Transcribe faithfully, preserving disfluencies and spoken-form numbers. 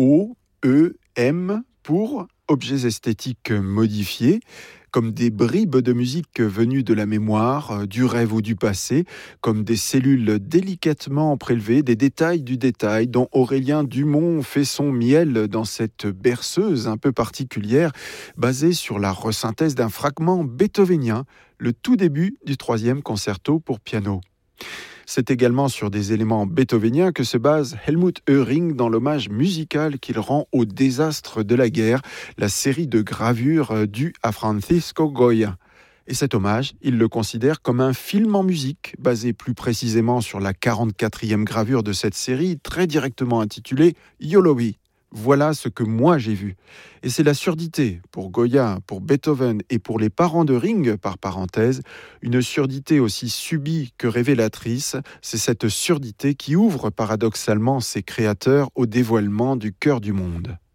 O E M pour objets esthétiques modifiés, comme des bribes de musique venues de la mémoire, du rêve ou du passé, comme des cellules délicatement prélevées, des détails du détail, dont Aurélien Dumont fait son miel dans cette berceuse un peu particulière, basée sur la resynthèse d'un fragment beethovénien, le tout début du troisième concerto pour piano. C'est également sur des éléments beethoveniens que se base Helmut Höring dans l'hommage musical qu'il rend au désastre de la guerre, la série de gravures due à Francisco Goya. Et cet hommage, il le considère comme un film en musique, basé plus précisément sur la quarante-quatrième gravure de cette série, très directement intitulée Yolovi. Voilà ce que moi j'ai vu. Et c'est la surdité, pour Goya, pour Beethoven et pour les parents de Ring, par parenthèse, une surdité aussi subie que révélatrice, c'est cette surdité qui ouvre paradoxalement ses créateurs au dévoilement du cœur du monde.